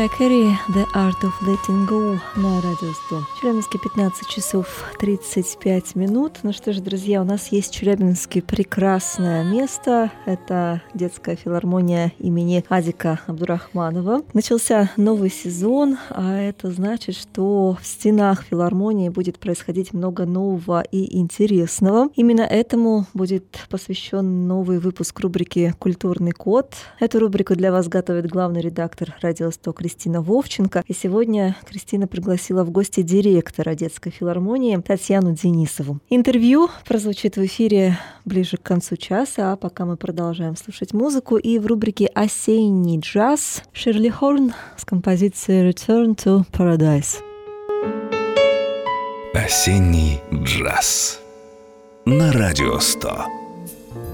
Mariah Carey, The Art of Letting Go на Радио 100. В Челябинске 15 часов 35 минут. Ну что ж, друзья, у нас есть в Челябинске прекрасное место. Это детская филармония имени Адика Абдурахманова. Начался новый сезон, а это значит, что в стенах филармонии будет происходить много нового и интересного. Именно этому будет посвящен новый выпуск рубрики «Культурный код». Эту рубрику для вас готовит главный редактор «Радио 100» Кристина Вовченко. И сегодня Кристина пригласила в гости директора детской филармонии Татьяну Денисову. Интервью прозвучит в эфире ближе к концу часа, а пока мы продолжаем слушать музыку. И в рубрике «Осенний джаз» Ширли Хорн с композицией «Return to Paradise». Осенний джаз на Радио 100.